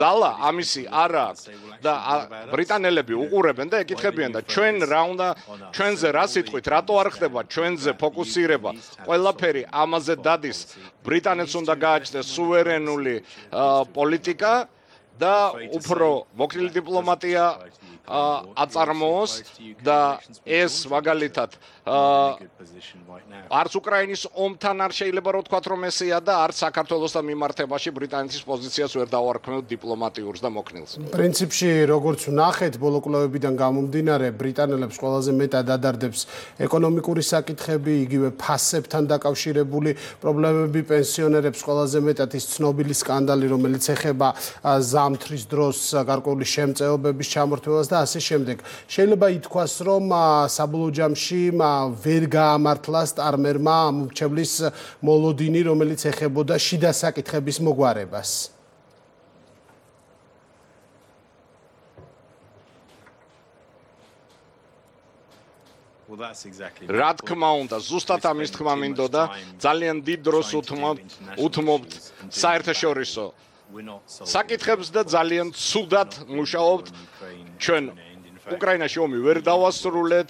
დალა ამისი არ აქვს და ბრიტანელები უყურებენ და ეკითხებიან და ჩვენ რა უნდა ჩვენზე რა სიტყვით რატო არ ხდება ჩვენზე ფოკუსირება ყველაფერი ამაზე დადის ბრიტანეთს უნდა გააჩნდეს სუვერენული პოლიტიკა და უფრო მოქნილი დიპლომატია აწარმოოს და ეს მაგალითად არც უკრაინის ომთან არ შეიძლება რომ თქვათ რომ ესეა და არც საქართველოსთან მიმართებაში ბრიტანეთის პოზიციას ვერ დავარქმევთ დიპლომატიურს და მოქნილს. პრინციპში როგორც ვნახეთ ბოლო კვლევებიდან გამომდინარე ბრიტანელებს ყველაზე მეტად ადარდებს ეკონომიკური საკითხები, იგივე ფასებთან დაკავშირებული პრობლემები, პენსიონერებს ყველაზე მეტად ის ცნობილი სკანდალი რომელიც ეხება ზამთრის დროს გარკვეული შემწეობების ჩამორთმევას და ასე შემდეგ. შეიძლება ითქვას რომ საბოლოო ჯამში ვერ გაამართლა სტარმერმა ამორჩევლის მოლოდინი, რომელიც ეხებოდა შიდა საკითხების მოგვარებას. რა თქმა უნდა, ზუსტად ამის თქმა მინდოდა, ძალიან დიდ დროს უთმობთ საერთაშორისო საკითხებს და ძალიან ცუდად მუშაობთ ჩვენ უკრაინაში ომი ვერ დავასრულეთ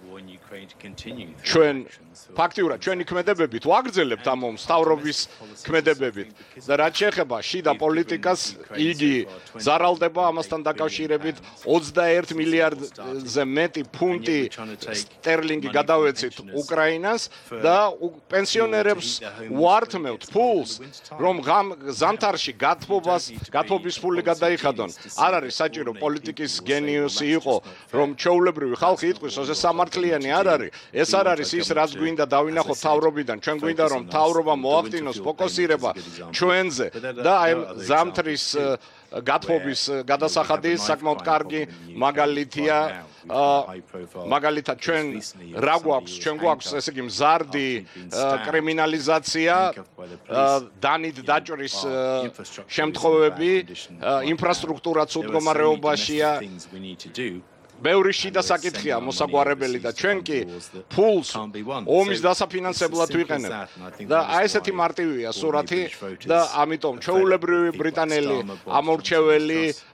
ჩვენ ფაქტიურად ჩვენი ქმედებებით ვაგრძელებთ ამ ომს თავრობის ქმედებებით და რაც შეეხება შიდა პოლიტიკას იგი ზარალდება ამასთან დაკავშირებით 21 მილიარდზე მეტი ფუნტი სტერლინგი გადავეცით უკრაინას და პენსიონერებს ვართმევთ ფულს რომ ზამთარში გათბობის ფული გადაიხადონ არ არის საჭირო პოლიტიკის გენიოსი იყო რომ ჩვეულებრივი ხალხი იტყვის ეს სამართლიანი არ არის ეს არ არის ის რაც გვინდა დავინახოთ თავრობიდან ჩვენ გვინდა რომ თავრობა მოახდინოს ფოკუსირება ჩვენზე და აი ზამთრის გათბობის გადასახადი საკმაოდ კარგი მაგალითია მაგალითად ჩვენ რა გვაქვს ჩვენ გვაქვს ესე იგი მზარდი კრიმინალიზაცია დანით დაჭრის შემთხვევები ინფრასტრუქტურა ცუდ მდგომარეობაშია ბევრი შიდა საკითხია მოსაგვარებელი და ჩვენ კი ფულს ომის დასაფინანსებლად ვიყენებთ და აი ესეთი მარტივია სურათი და ამიტომ ჩვეულებრივი ბრიტანელი ამორჩეველი